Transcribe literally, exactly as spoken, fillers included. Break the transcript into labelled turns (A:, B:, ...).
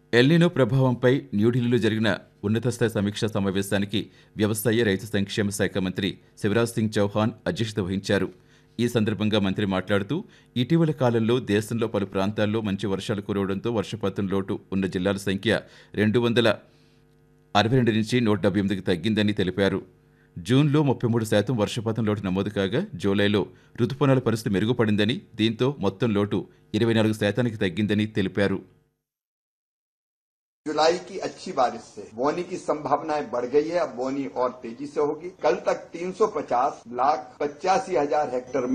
A: El Niño ప్రభావంపై న్యూఢిల్లీలో జరిగిన ఉన్నతస్థాయి సమీక్షా సమావేశానికి వ్యవసాయ రైతు సంక్షేమ శాఖ మంత్రి శివరాజ్ సింగ్ చౌహాన్ అధ్యక్షత వహించారు. ఈ సందర్భంగా మంత్రి మాట్లాడుతూ ఇటీవల కాలంలో దేశంలో పలు ప్రాంతాల్లో మంచి వర్షాలు కురవడంతో వర్షపాతం లోటు ఉన్న జిల్లాల సంఖ్య రెండు వందల అరవై రెండు నుంచి నూట డెబ్బై ఎనిమిదికి తగ్గిందని తెలిపారు. జూన్లో ముప్పై మూడు శాతం వర్షపాతం లోటు నమోదు కాగా జూలైలో రుతుపవనాల పరిస్థితి మెరుగుపడిందని, దీంతో మొత్తం లోటు ఇరవై నాలుగు శాతానికి తగ్గిందని తెలిపారు.
B: जुलाई की अच्छी बारिश से बोनी की संभावनाएं बढ़ गई है. अब बोनी और तेजी से होगी. कल तक तीन सौ पचास लाख पचासी हजार हेक्टेयर